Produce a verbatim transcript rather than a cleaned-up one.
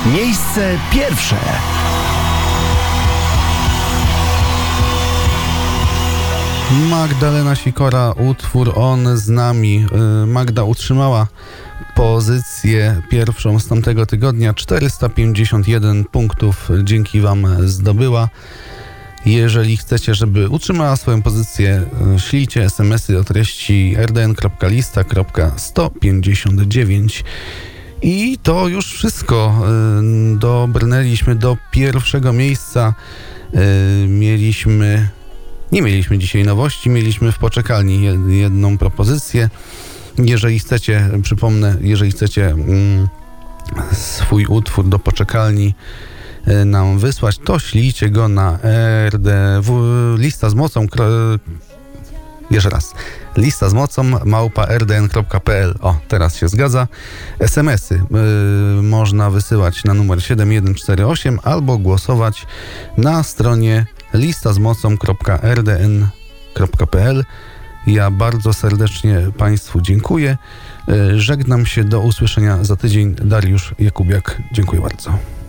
Miejsce pierwsze. Magdalena Sikora, utwór On z nami. Magda utrzymała pozycję pierwszą z tamtego tygodnia. czterysta pięćdziesiąt jeden punktów dzięki wam zdobyła. Jeżeli chcecie, żeby utrzymała swoją pozycję, ślijcie es em esy o treści er de en kropka lista kropka sto pięćdziesiąt dziewięć. I to już wszystko. Dobrnęliśmy do pierwszego miejsca. Mieliśmy... Nie mieliśmy dzisiaj nowości, mieliśmy w poczekalni jedną propozycję. Jeżeli chcecie, przypomnę, jeżeli chcecie mm, swój utwór do poczekalni y, nam wysłać, to ślijcie go na er de w lista z mocą kro, jeszcze raz lista z mocą małpa er de en kropka pe el. O, teraz się zgadza. es em esy y, można wysyłać na numer siedem jeden cztery osiem albo głosować na stronie lista z mocą kropka er de en kropka pe el. Ja bardzo serdecznie Państwu dziękuję. Żegnam się, do usłyszenia za tydzień. Dariusz Jakubiak. Dziękuję bardzo.